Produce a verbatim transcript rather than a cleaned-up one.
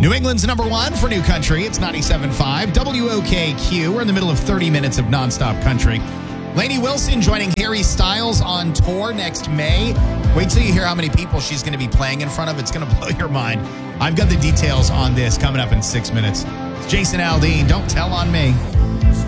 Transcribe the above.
New England's number one for new country. It's ninety-seven point five W O K Q. We're in the middle of thirty minutes of nonstop country. Lainey Wilson joining Harry Styles on tour next May. Wait till you hear how many people she's going to be playing in front of. It's going to blow your mind. I've got the details on this coming up in six minutes. It's Jason Aldean. Don't tell on me.